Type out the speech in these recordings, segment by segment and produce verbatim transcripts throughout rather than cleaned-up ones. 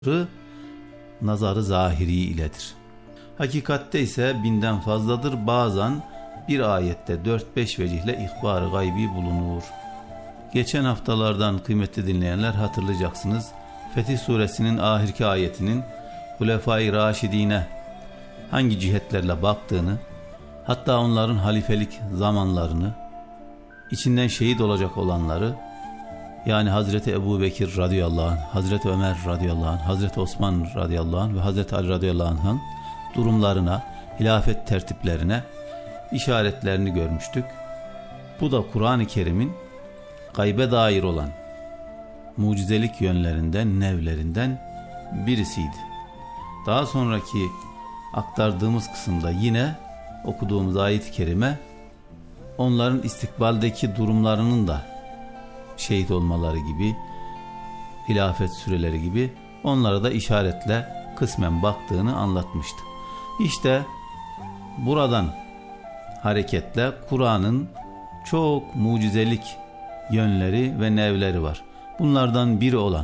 nazarı zahiri iledir. Hakikatte ise binden fazladır. Bazen bir ayette dört beş vecihle ihbar-ı gaybi bulunur. Geçen haftalardan kıymetli dinleyenler hatırlayacaksınız. Fetih Suresinin ahirki ayetinin Hulefai Raşidine hangi cihetlerle baktığını, hatta onların halifelik zamanlarını, içinden şehit olacak olanları, yani Hazreti Ebu Bekir radıyallahu anh, Hazreti Ömer radıyallahu anh, Hazreti Osman radıyallahu anh ve Hazreti Ali radıyallahu anh'ın durumlarına, hilafet tertiplerine işaretlerini görmüştük. Bu da Kur'an-ı Kerim'in gaybe dair olan mucizelik yönlerinden, nevlerinden birisiydi. Daha sonraki aktardığımız kısımda yine okuduğumuz ayet-i kerime onların istikbaldeki durumlarının da şehit olmaları gibi, hilafet süreleri gibi onlara da işaretle kısmen baktığını anlatmıştı. İşte buradan hareketle Kur'an'ın çok mucizelik yönleri ve nevleri var. Bunlardan biri olan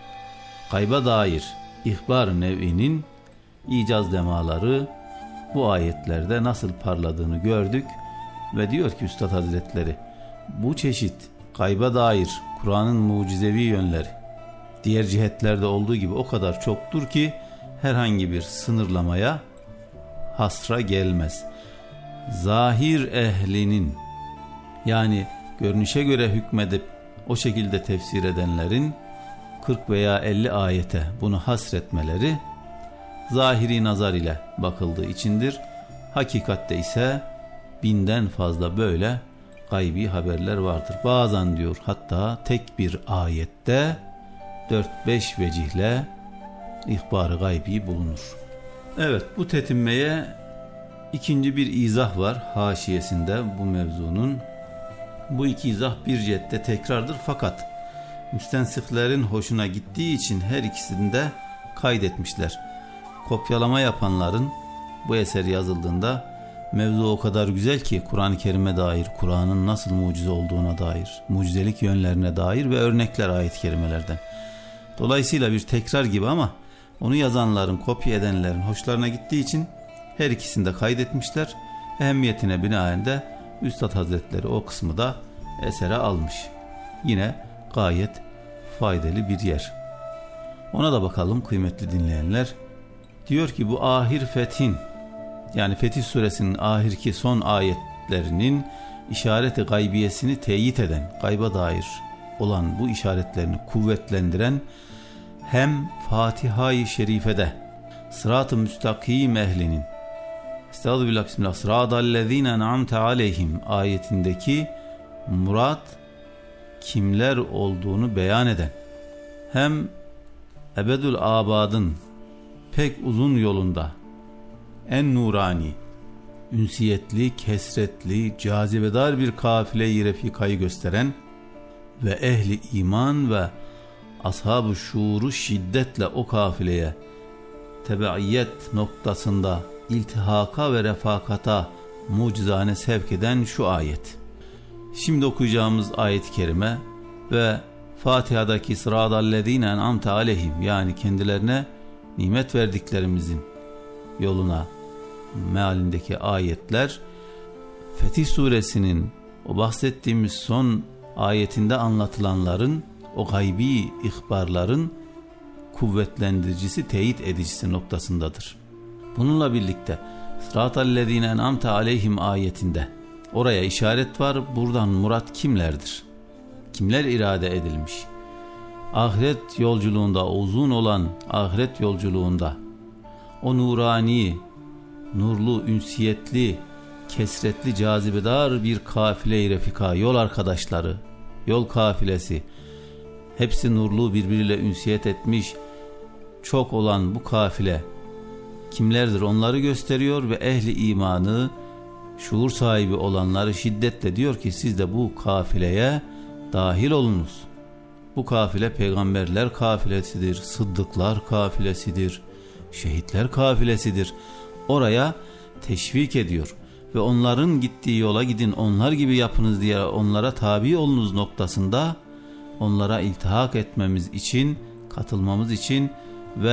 gayba dair ihbar nev'inin icaz lemaları bu ayetlerde nasıl parladığını gördük ve diyor ki Üstad Hazretleri, bu çeşit gayba dair Kur'an'ın mucizevi yönleri diğer cihetlerde olduğu gibi o kadar çoktur ki herhangi bir sınırlamaya hasra gelmez. Zahir ehlinin, yani görünüşe göre hükmedip o şekilde tefsir edenlerin kırk veya elli ayete bunu hasretmeleri zahiri nazar ile bakıldığı içindir. Hakikatte ise binden fazla böyle gaybi haberler vardır. Bazen diyor hatta tek bir ayette dört beş vecihle ihbar-ı gaybi bulunur. Evet, bu tetinmeye ikinci bir izah var haşiyesinde bu mevzunun. Bu iki izah bir cihette tekrardır fakat müstensihlerin hoşuna gittiği için her ikisini de kaydetmişler. Kopyalama yapanların bu eser yazıldığında mevzu o kadar güzel ki Kur'an-ı Kerim'e dair, Kur'an'ın nasıl mucize olduğuna dair, mucizelik yönlerine dair ve örnekler ayet-i kerimelerden. Dolayısıyla bir tekrar gibi ama onu yazanların, kopya edenlerin hoşlarına gittiği için her ikisini de kaydetmişler. Ehemmiyetine binaen de Üstad Hazretleri o kısmı da esere almış. Yine gayet faydalı bir yer. Ona da bakalım kıymetli dinleyenler. Diyor ki bu ahir fethin, yani Fetih Suresinin ahirki son ayetlerinin işareti gaybiyesini teyit eden, gayba dair olan bu işaretlerini kuvvetlendiren hem Fatiha-i Şerife'de Sırat-ı Müstakim ehlinin Estağfirullah bismillah Sıratallezine en'amte aleyhim ayetindeki murat kimler olduğunu beyan eden, hem ebedül abadın pek uzun yolunda en nurani, ünsiyetli, kesretli, cazibedar bir kafile-i refikayı gösteren ve ehli iman ve ashab-ı şuuru şiddetle o kafileye tebeiyet noktasında iltihaka ve refakata mucizane sevk eden şu ayet. Şimdi okuyacağımız ayet-i kerime ve Fatiha'daki sıradallezine en'amte aleyhim, yani kendilerine nimet verdiklerimizin yoluna mealindeki ayetler Fetih Suresinin o bahsettiğimiz son ayetinde anlatılanların, o gaybi ihbarların kuvvetlendiricisi, teyit edicisi noktasındadır. Bununla birlikte Sıratallezine en'amte aleyhim ayetinde oraya işaret var. Buradan murat kimlerdir? Kimler irade edilmiş? Ahiret yolculuğunda, uzun olan ahiret yolculuğunda o nurani, nurlu, ünsiyetli, kesretli, cazibedar bir kafile-i refika, yol arkadaşları, yol kafilesi, hepsi nurlu, birbiriyle ünsiyet etmiş çok olan bu kafile kimlerdir onları gösteriyor ve ehli imanı, şuur sahibi olanları şiddetle diyor ki siz de bu kafileye dahil olunuz. Bu kafile peygamberler kafilesidir, sıddıklar kafilesidir, şehitler kafilesidir. Oraya teşvik ediyor ve onların gittiği yola gidin, onlar gibi yapınız diye onlara tabi olunuz noktasında onlara iltihak etmemiz için, katılmamız için